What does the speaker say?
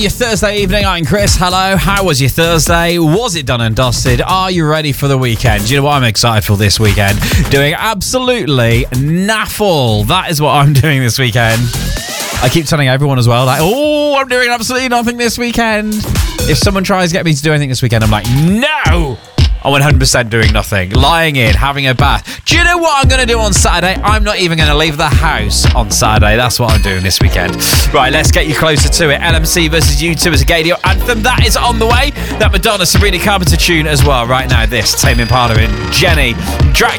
Your Thursday evening, I'm Chris. Hello, how was your Thursday? Was it done and dusted? Are you ready for the weekend? Do you know what I'm excited for this weekend? Doing absolutely naffle. That is what I'm doing this weekend. I keep telling everyone as well, like, oh, I'm doing absolutely nothing this weekend. If someone tries to get me to do anything this weekend, I'm like, no! I'm 100% doing nothing. Lying in, having a bath. Do you know what I'm going to do on Saturday? I'm not even going to leave the house on Saturday. That's what I'm doing this weekend. Right, let's get you closer to it. LMC versus U2 as a Gadio anthem. That is on the way. That Madonna Sabrina Carpenter tune as well. Right now, this Tame Impala and Jenny. Dracula.